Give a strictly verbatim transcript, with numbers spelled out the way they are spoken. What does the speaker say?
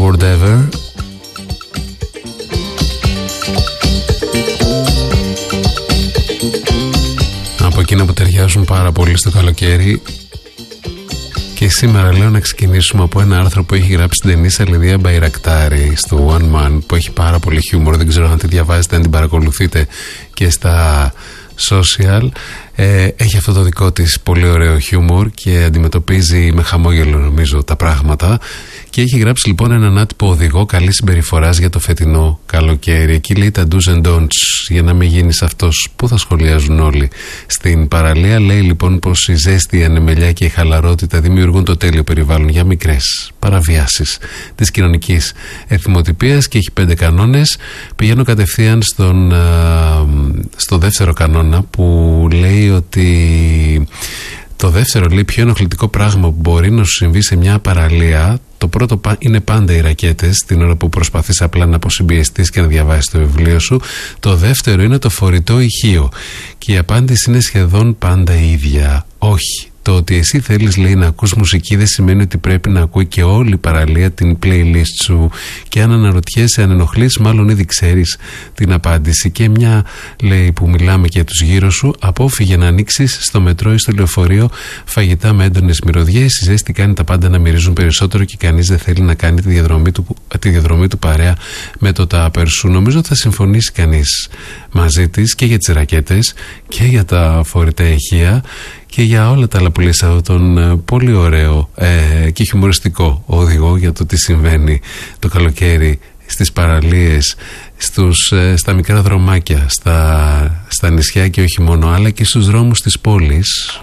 Forward Ever. Από εκείνα που ταιριάζουν πάρα πολύ στο καλοκαίρι. Και σήμερα λέω να ξεκινήσουμε από ένα άρθρο που έχει γράψει την Τενίσα Λιδία Μπαϊρακτάρη στο One Man, που έχει πάρα πολύ χιούμορ. Δεν ξέρω αν τη διαβάζετε, αν την παρακολουθείτε και στα social. Ε, έχει αυτό το δικό της πολύ ωραίο χιούμορ και αντιμετωπίζει με χαμόγελο νομίζω τα πράγματα. Και έχει γράψει λοιπόν έναν άτυπο οδηγό καλής συμπεριφοράς για το φετινό καλοκαίρι. Εκεί λέει τα do's and don'ts για να μην γίνεις αυτός που θα σχολιάζουν όλοι στην παραλία. Λέει λοιπόν πως η ζέστη, η ανεμελιά και η χαλαρότητα δημιουργούν το τέλειο περιβάλλον για μικρές παραβιάσεις της κοινωνικής εθιμοτυπίας και έχει πέντε κανόνες. Πηγαίνω κατευθείαν στον, στο δεύτερο κανόνα που λέει ότι το δεύτερο λέει πιο ενοχλητικό πράγμα που μπορεί να σου συμβεί σε μια παραλία. Το πρώτο είναι πάντα οι ρακέτες την ώρα που προσπαθείς απλά να αποσυμπιεστείς και να διαβάσεις το βιβλίο σου. Το δεύτερο είναι το φορητό ηχείο και η απάντηση είναι σχεδόν πάντα η ίδια. Όχι. Το ότι εσύ θέλεις, λέει, να ακούς μουσική δεν σημαίνει ότι πρέπει να ακούει και όλη η παραλία την playlist σου. Και αν αναρωτιέσαι, αν ενοχλείς, μάλλον ήδη ξέρεις την απάντηση. Και μια, λέει, που μιλάμε και για τους γύρω σου, απόφυγε να ανοίξεις στο μετρό ή στο λεωφορείο φαγητά με έντονες μυρωδιές. Η ζέστη κάνει τα πάντα να μυρίζουν περισσότερο και κανείς δεν θέλει να κάνει τη διαδρομή του, τη διαδρομή του παρέα με το τάπερ σου. Νομίζω ότι θα συμφωνήσει κανείς μαζί της και για τις ρακέτες και για τα φορητά ηχεία και για όλα τα άλλα που λέει σε αυτόν τον ε, πολύ ωραίο ε, και χιουμοριστικό οδηγό για το τι συμβαίνει το καλοκαίρι στις παραλίες, στους, ε, στα μικρά δρομάκια, στα, στα νησιά και όχι μόνο, αλλά και στους δρόμους της πόλης.